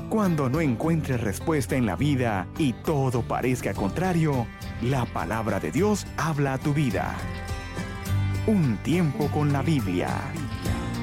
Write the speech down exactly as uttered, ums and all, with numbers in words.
Cuando no encuentres respuesta en la vida y todo parezca contrario, la palabra de Dios habla a tu vida. Un tiempo con la Biblia.